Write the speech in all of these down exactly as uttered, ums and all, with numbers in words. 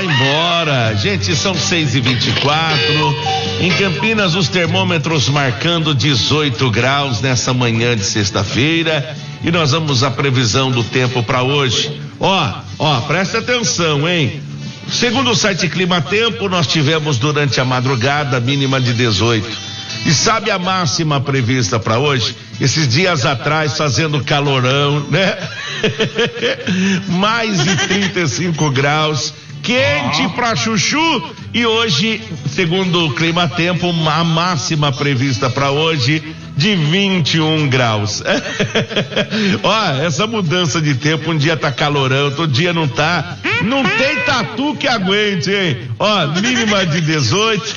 vai embora. Gente, são seis e vinte e quatro. Em Campinas, os termômetros marcando dezoito graus nessa manhã de sexta-feira. E nós vamos à previsão do tempo para hoje. Ó, ó, presta atenção, hein? Segundo o site Clima Tempo, nós tivemos durante a madrugada mínima de dezoito. E sabe a máxima prevista para hoje? Esses dias atrás, fazendo calorão, né? Mais de trinta e cinco graus, quente pra chuchu. E hoje, segundo o Clima Tempo, a máxima prevista para hoje de vinte e um graus. Ó, essa mudança de tempo, um dia tá calorão, outro dia não tá. Não tem tatu que aguente, hein? Ó, mínima de dezoito,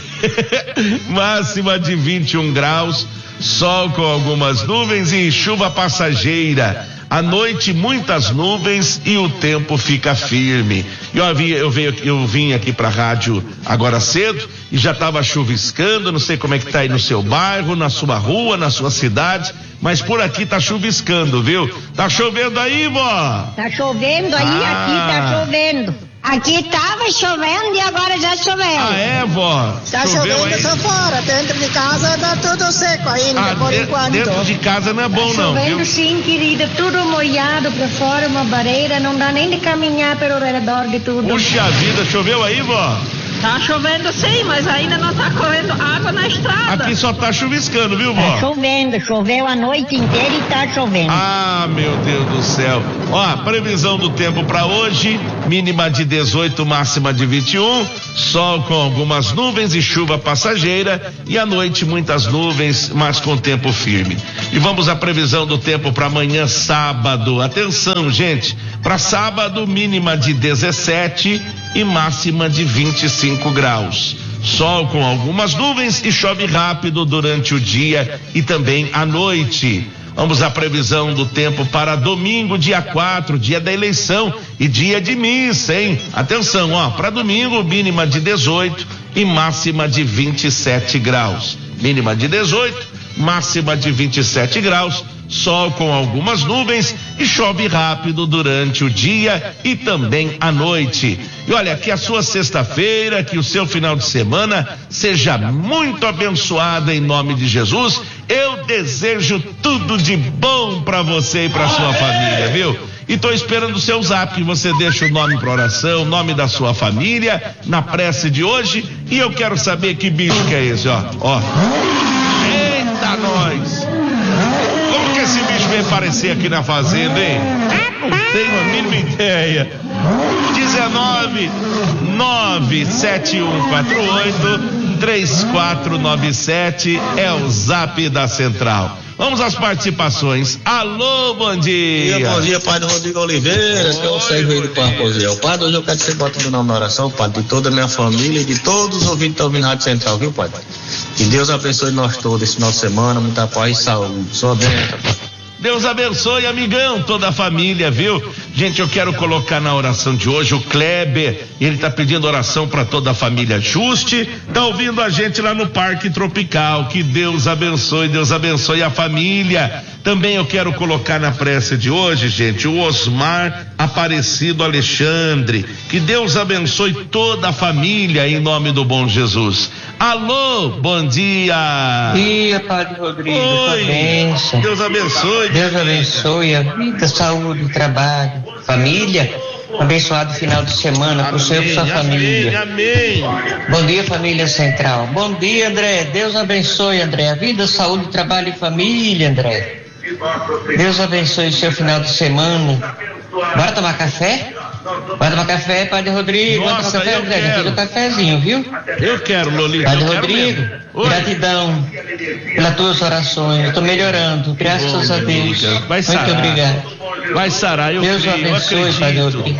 máxima de vinte e um graus, sol com algumas nuvens e chuva passageira. À noite, muitas nuvens e o tempo fica firme. Eu, vi, eu, veio, eu vim aqui pra rádio agora cedo e já tava chuviscando, não sei como é que tá aí no seu bairro, na sua rua, na sua cidade, mas por aqui tá chuviscando, viu? Tá chovendo aí, vó? Tá chovendo aí, ah. Aqui tá chovendo. Aqui tava chovendo e agora já choveu. Ah, é, vó? Tá Choveu chovendo aí? só fora, dentro de casa tá tudo seco ainda, ah, por de, enquanto. Dentro de casa não é bom tá não, viu? Chovendo sim, querida, tudo molhado pra fora, uma bareira, não dá nem de caminhar pelo redor de tudo. Puxa vida, choveu aí, vó? Tá chovendo sim, mas ainda não tá correndo água na estrada. Aqui só tá chuviscando, viu, vó? Tá chovendo, choveu a noite inteira e tá chovendo. Ah, meu Deus do céu. Ó, previsão do tempo para hoje, mínima de dezoito, máxima de vinte e um, sol com algumas nuvens e chuva passageira, e à noite muitas nuvens, mas com tempo firme. E vamos à previsão do tempo para amanhã, sábado. Atenção, gente, para sábado, mínima de dezessete e máxima de vinte e cinco graus. Sol com algumas nuvens e chove rápido durante o dia e também à noite. Vamos à previsão do tempo para domingo, dia quatro, dia da eleição e dia de missa, hein? Atenção, ó, para domingo, mínima de dezoito e máxima de vinte e sete graus. Mínima de dezoito, máxima de vinte e sete graus. Sol com algumas nuvens e chove rápido durante o dia e também à noite. E olha, que a sua sexta-feira, que o seu final de semana seja muito abençoada em nome de Jesus. Eu desejo tudo de bom para você e para sua família, viu? E tô esperando o seu zap, que você deixa o nome para oração, o nome da sua família na prece de hoje. E eu quero saber que bicho que é esse, ó. Ó. Eita, nós! Como que esse bicho veio aparecer aqui na fazenda, hein? Não tenho a mínima ideia. dezenove nove sete um quatro oito três quatro nove sete é o zap da Central. Vamos às participações. Alô, bom dia. Bom dia, bom dia, padre Rodrigo Oliveira, que é o Sérgio do Parcosil. Padre, hoje eu quero que você bote meu nome na oração, padre, de toda a minha família e de todos os ouvintes que estão ouvindo a Rádio Central, viu, padre? Que Deus abençoe nós todos esse final de semana, muita paz e saúde. Sua bênção, padre. Deus abençoe, amigão, toda a família, viu? Gente, eu quero colocar na oração de hoje o Kleber, ele tá pedindo oração para toda a família Juste, tá ouvindo a gente lá no Parque Tropical. Que Deus abençoe, Deus abençoe a família. Também eu quero colocar na prece de hoje, gente, o Osmar Aparecido Alexandre. Que Deus abençoe toda a família em nome do bom Jesus. Alô, bom dia. Bom dia, Padre Rodrigo. Oi, bênção. Deus abençoe. Deus abençoe a vida, saúde, trabalho, família. Abençoado final de semana para o seu e sua família. Amém, amém. Bom dia, família Central. Bom dia, André. Deus abençoe, André. A vida, saúde, trabalho e família, André. Deus abençoe o seu final de semana. Bora tomar café? Bora tomar café, Padre Rodrigo. Bora tomar café, André. Já fiz um cafezinho, viu? Eu quero, Lolita. Padre Rodrigo, gratidão pelas tuas orações. Eu tô melhorando, graças a Deus. Vai Muito sarar. obrigado. Vai sarar, eu Deus creio, eu abençoe, Padre Rodrigo.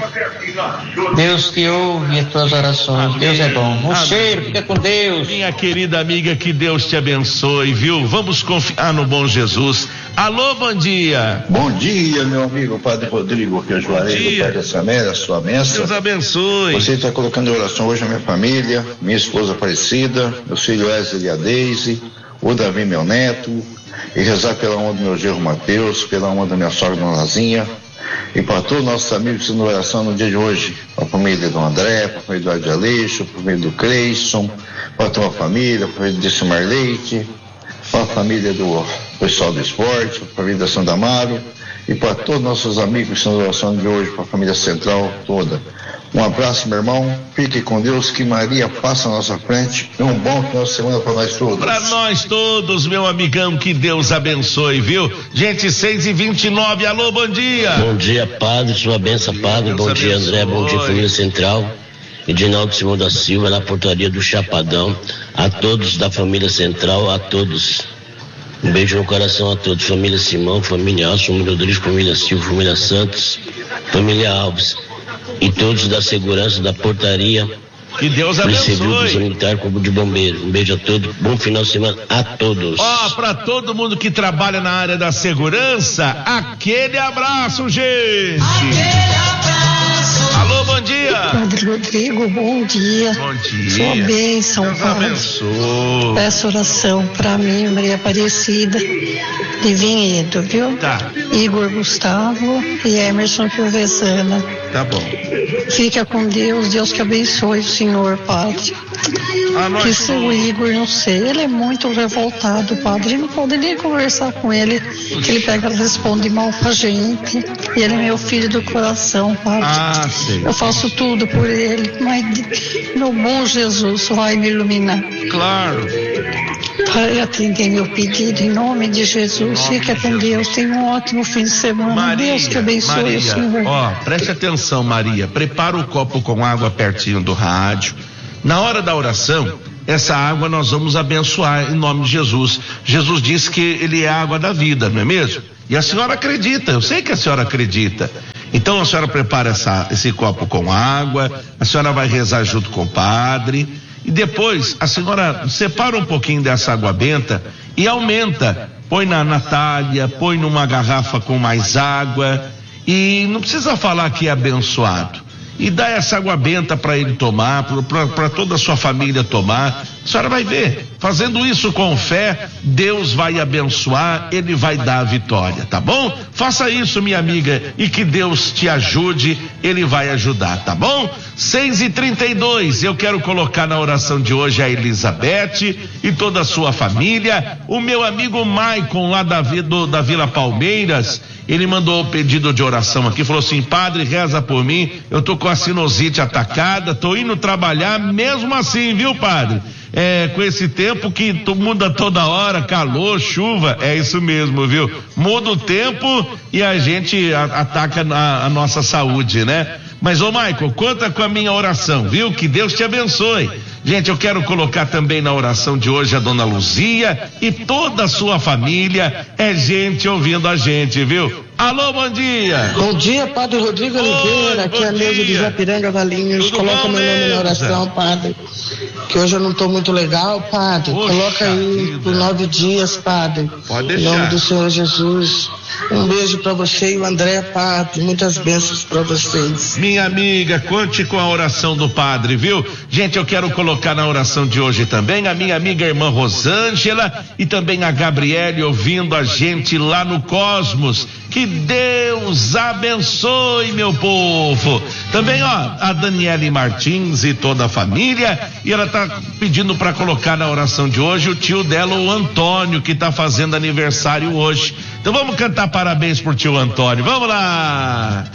Deus te ouve as tuas orações. Amém. Deus é bom. Um Amém. Cheiro, fica com Deus. Minha querida amiga, que Deus te abençoe, viu? Vamos confiar no bom Jesus. Alô, bom dia. Bom dia, meu amigo Padre Rodrigo, que eu Juarez do Pai da Saméria, sua bênção. Deus abençoe. Você está colocando em oração hoje a minha família, minha esposa Aparecida, meu filho Wesley e a Deise, o Davi, meu neto, e rezar pela honra do meu genro Mateus, pela honra da minha sogra Dona Lazinha, E para todos os nossos amigos que estão na oração no dia de hoje, para a família do André, para a família do Adi Aleixo, para a família do Cleison, para a tua família, para a família do Silmar Leite, para a família do pessoal do esporte, para a família da Santa Amaro e para todos os nossos amigos que estão na oração de hoje, para a família central toda. Um abraço, meu irmão. Fique com Deus, que Maria passa à nossa frente. E um bom final de semana para nós todos. Para nós todos, meu amigão, que Deus abençoe, viu? Gente, seis e vinte e nove, alô, bom dia. Bom dia, padre, sua benção, padre. Deus bom dia, abençoe. André, bom dia, família central. Edinaldo Simão da Silva, na portaria do Chapadão. A todos da família central, a todos. Um beijo no coração a todos. Família Simão, família Alves, família Rodrigues, família Silva, família Santos, família Alves. E todos da segurança da portaria. Que Deus Polícia Civil, abençoe. Polícia Militar, Corpo de Bombeiros. Um beijo a todos, bom final de semana a todos. Ó, para todo mundo que trabalha na área da segurança, aquele abraço, gente. Aquele abraço. Alô, bom dia. Padre Rodrigo, bom dia. Bom dia. Sua bênção, Deus Padre. abençoe. Peço oração para mim, Maria Aparecida, de Vinhedo, viu? Tá. Igor Gustavo e Emerson Piovesana. Tá bom. Fica com Deus, Deus que abençoe o senhor, Padre. A nós Que se o todos. Igor, não sei, ele é muito revoltado, Padre. Não pode nem conversar com ele, que ele pega e responde mal pra gente. E ele é meu filho do coração, Padre. Ah, sei. Eu faço tudo por ele, mas meu bom Jesus vai me iluminar. Claro. Pai, atender meu pedido em nome de Jesus. Fica com Deus. Tenha um ótimo fim de semana. Maria, Deus que abençoe Maria, o Senhor. ó, preste atenção, Maria. Prepara o copo com água pertinho do rádio. Na hora da oração, essa água nós vamos abençoar em nome de Jesus. Jesus disse que ele é a água da vida, não é mesmo? E a senhora acredita, eu sei que a senhora acredita. Então a senhora prepara essa, esse copo com água, a senhora vai rezar junto com o padre. E depois a senhora separa um pouquinho dessa água benta e aumenta. Põe na Natália, põe numa garrafa com mais água. E não precisa falar que é abençoado. E dá essa água benta para ele tomar, para toda a sua família tomar. A senhora vai ver, fazendo isso com fé, Deus vai abençoar, ele vai dar a vitória, tá bom? Faça isso, minha amiga, e que Deus te ajude, ele vai ajudar, tá bom? seis e trinta e dois, eu quero colocar na oração de hoje a Elizabeth e toda a sua família, o meu amigo Maicon lá da, do, da Vila Palmeiras. Ele mandou o pedido de oração aqui, falou assim: padre, reza por mim, eu tô com a sinusite atacada, tô indo trabalhar mesmo assim, viu, padre? É, com esse tempo que tu, muda toda hora, calor, chuva, é isso mesmo, viu? Muda o tempo e a gente a, ataca a, a nossa saúde, né? Mas, ô Michael, conta com a minha oração, viu? Que Deus te abençoe. Gente, eu quero colocar também na oração de hoje a dona Luzia e toda a sua família. É gente ouvindo a gente, viu? Alô, bom dia. Bom dia, Padre Rodrigo Oliveira. Aqui é a Neuza de Japiranga Valinhos. Tudo Coloca bom, meu nome na oração, Padre. Que hoje eu não estou muito legal, Padre. Poxa Coloca aí vida. por nove dias, Padre. Pode Em deixar. nome do Senhor Jesus. Um beijo para você e o André, Padre. Muitas bênçãos para vocês. Minha amiga, conte com a oração do padre, viu? Gente, eu quero colocar na oração de hoje também a minha amiga irmã Rosângela e também a Gabriele ouvindo a gente lá no Cosmos. Que Deus abençoe, meu povo. Também, ó, a Daniele Martins e toda a família, e ela tá pedindo para colocar na oração de hoje o tio dela, o Antônio, que tá fazendo aniversário hoje. Então vamos cantar parabéns pro tio Antônio. Vamos lá.